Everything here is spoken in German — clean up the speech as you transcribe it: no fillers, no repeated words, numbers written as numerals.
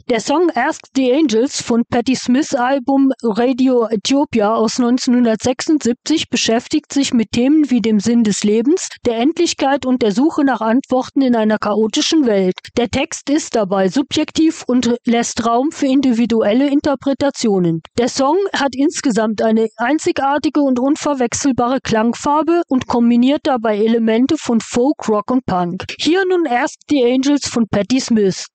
Der Song Ask the Angels von Patti Smiths Album Radio Ethiopia aus 1976 beschäftigt sich mit Themen wie dem Sinn des Lebens, der Endlichkeit und der Suche nach Antworten in einer chaotischen Welt. Der Text ist dabei subjektiv und lässt Raum für individuelle Interpretationen. Der Song hat insgesamt eine einzigartige und unverwechselbare Klangfarbe und kombiniert dabei Elemente von Folk, Rock und Punk. Hier nun Ask the Angels von Patti Smith.